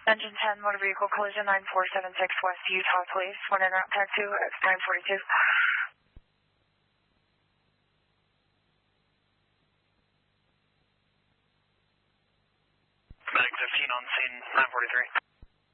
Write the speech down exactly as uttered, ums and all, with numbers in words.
Engine ten, motor vehicle collision, nine four seven six West Utah Police. One in route taxi, X nine forty-two. Medic fifteen on scene, nine forty-three.